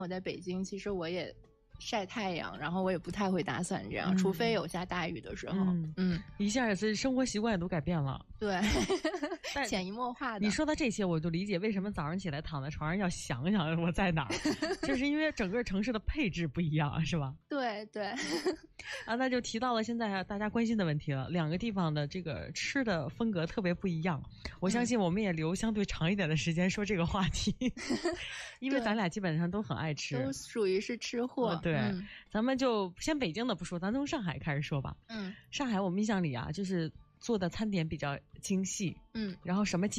我在北京，其实我也晒太阳，然后我也不太会打伞这样，除非有下大雨的时候。 一下也是生活习惯都改变了。 对，潜移默化的。 你说到这些，我就理解为什么早上起来躺在床上要想想我在哪儿，就是因为整个城市的配置不一样，是吧？ 对对。 啊，那就提到了现在大家关心的问题了，两个地方的这个吃的风格特别不一样。我相信我们也留相对长一点的时间说这个话题，因为咱俩基本上都很爱吃， 都属于是吃货。 对，咱们就先北京的不说，咱从上海开始说吧。上海我们印象里啊，就是做的餐点比较精细，然后什么